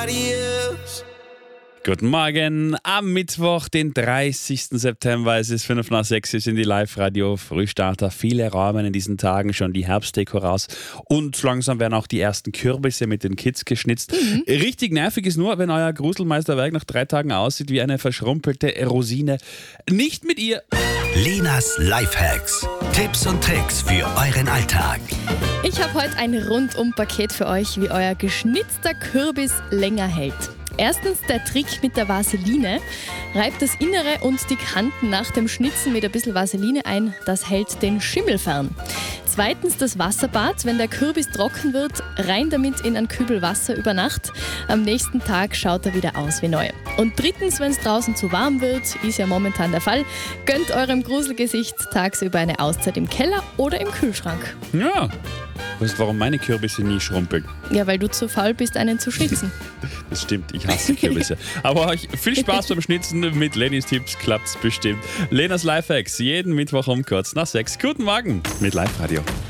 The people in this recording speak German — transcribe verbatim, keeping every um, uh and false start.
nobody else. Guten Morgen, am Mittwoch, den dreißigsten September, es ist fünf nach sechs, wir sind die Live-Radio-Frühstarter. Viele räumen in diesen Tagen schon die Herbstdeko raus und langsam werden auch die ersten Kürbisse mit den Kids geschnitzt. Mhm. Richtig nervig ist nur, wenn euer Gruselmeisterwerk nach drei Tagen aussieht wie eine verschrumpelte Rosine. Nicht mit ihr. Lenas Lifehacks. Tipps und Tricks für euren Alltag. Ich habe heute ein Rundum-Paket für euch, wie euer geschnitzter Kürbis länger hält. Erstens der Trick mit der Vaseline. Reibt das Innere und die Kanten nach dem Schnitzen mit ein bisschen Vaseline ein. Das hält den Schimmel fern. Zweitens das Wasserbad. Wenn der Kürbis trocken wird, rein damit in ein Kübel Wasser über Nacht. Am nächsten Tag schaut er wieder aus wie neu. Und drittens, wenn es draußen zu warm wird, ist ja momentan der Fall, gönnt eurem Gruselgesicht tagsüber eine Auszeit im Keller oder im Kühlschrank. Ja, weißt du, warum meine Kürbisse nie schrumpeln? Ja, weil du zu faul bist, einen zu schnitzen. Das stimmt, ich hasse Kürbisse. Aber euch viel Spaß beim Schnitzen. Mit Lennys Tipps klappt's bestimmt. Lenas Lifehacks, jeden Mittwoch um kurz nach sechs. Guten Morgen mit Live-Radio.